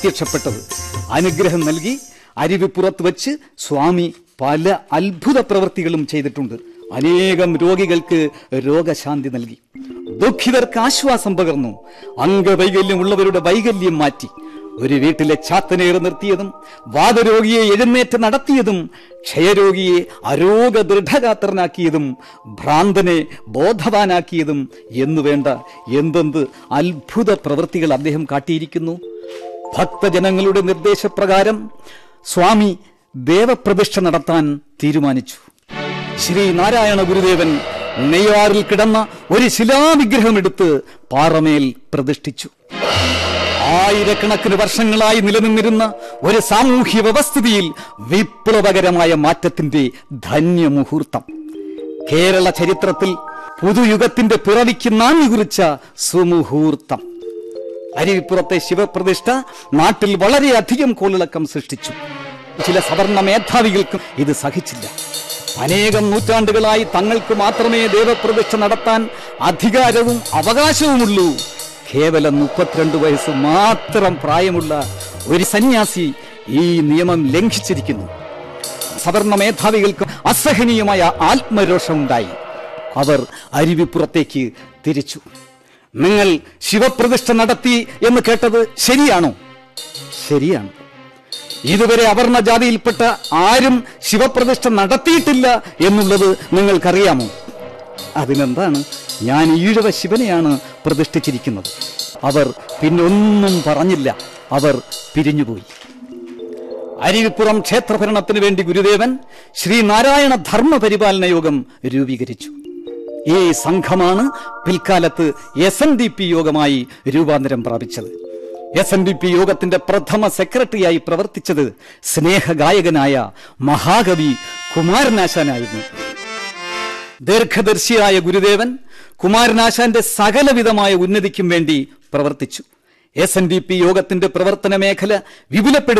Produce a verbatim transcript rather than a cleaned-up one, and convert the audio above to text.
പ്രത്യക്ഷപ്പെട്ടത്. അനുഗ്രഹം നൽകി അരുവിപ്പുറത്ത് വെച്ച് സ്വാമി പല അത്ഭുത പ്രവൃത്തികളും ചെയ്തിട്ടുണ്ട്. അനേകം രോഗികൾക്ക് രോഗശാന്തി നൽകി, ദുഃഖിതർക്ക് ആശ്വാസം പകർന്നു, അംഗവൈകല്യമുള്ളവരുടെ വൈകല്യം മാറ്റി, ഒരു വീട്ടിലെ ചാത്തനേറ് നിർത്തിയതും വാതരോഗിയെ എഴുന്നേറ്റ് നടത്തിയതും ക്ഷയരോഗിയെ അരോഗ ദൃഢഗാത്രനാക്കിയതും ഭ്രാന്തനെ ബോധവാനാക്കിയതും എന്നുവേണ്ട എന്തെന്ത് അത്ഭുത പ്രവൃത്തികൾ അദ്ദേഹം കാട്ടിയിരിക്കുന്നു. ഭക്തജനങ്ങളുടെ നിർദ്ദേശപ്രകാരം സ്വാമി ദേവപ്രതിഷ്ഠ നടത്താൻ തീരുമാനിച്ചു. ശ്രീ നാരായണ ഗുരുദേവൻ നെയ്യാറിൽ കിടന്ന ഒരു ശിലാവിഗ്രഹം എടുത്ത് പാറമേൽ പ്രതിഷ്ഠിച്ചു. ആയിരക്കണക്കിന് വർഷങ്ങളായി നിലനിന്നിരുന്ന ഒരു സാമൂഹ്യ വ്യവസ്ഥിതിയിൽ വിപ്ലവകരമായ മാറ്റത്തിന്റെ ധന്യമുഹൂർത്തം. കേരള ചരിത്രത്തിൽ പുതുയുഗത്തിന്റെ പിറവിക്ക് നാന്ദി കുറിച്ച സുമുഹൂർത്തം. അരുവിപ്പുറത്തെ ശിവപ്രതിഷ്ഠ നാട്ടിൽ വളരെയധികം കോളിളക്കം സൃഷ്ടിച്ചു. ചില സവർണ മേധാവികൾക്കും ഇത് സഹിച്ചില്ല. അനേകം നൂറ്റാണ്ടുകളായി തങ്ങൾക്ക് മാത്രമേ ദേവപ്രതിഷ്ഠ നടത്താൻ അധികാരവും അവകാശവുമുള്ളൂ. കേവലം മുപ്പത്തിരണ്ട് വയസ്സ് മാത്രം പ്രായമുള്ള ഒരു സന്യാസി ഈ നിയമം ലംഘിച്ചിരിക്കുന്നു. സവർണ മേധാവികൾക്ക് അസഹനീയമായ ആത്മരോഷമുണ്ടായി. അവർ അരുവിപ്പുറത്തേക്ക് തിരിച്ചു. നിങ്ങൾ ശിവപ്രതിഷ്ഠ നടത്തി എന്ന് കേട്ടത് ശരിയാണോ? ശരിയാണ്. ഇതുവരെ അവർണ ജാതിയിൽപ്പെട്ട ആരും ശിവപ്രതിഷ്ഠ നടത്തിയിട്ടില്ല എന്നുള്ളത് നിങ്ങൾക്കറിയാമോ? അതിനെന്താണ്, ഞാൻ ഈഴവ ശിവനെയാണ് പ്രതിഷ്ഠിച്ചിരിക്കുന്നത്. അവർ പിന്നൊന്നും പറഞ്ഞില്ല. അവർ പിരിഞ്ഞുപോയി. അരുവിപ്പുറം ക്ഷേത്രഭരണത്തിന് വേണ്ടി ഗുരുദേവൻ ശ്രീനാരായണ ധർമ്മ പരിപാലന യോഗം രൂപീകരിച്ചു. ഈ സംഘമാണ് പിൽക്കാലത്ത് എസ് എൻ ഡി പി യോഗമായി രൂപാന്തരം പ്രാപിച്ചത്. എസ് എൻ ഡി പി യോഗത്തിന്റെ പ്രഥമ സെക്രട്ടറിയായി പ്രവർത്തിച്ചത് സ്നേഹഗായകനായ മഹാകവി കുമാരനാശാനായിരുന്നു. ദീർഘദർശിയായ ഗുരുദേവൻ കുമാരനാശാന്റെ സകലവിധമായ ഉന്നതിക്കും വേണ്ടി പ്രവർത്തിച്ചു. എസ് എൻ ഡി പി യോഗത്തിന്റെ പ്രവർത്തന മേഖല വിപുലപ്പെടുത്തി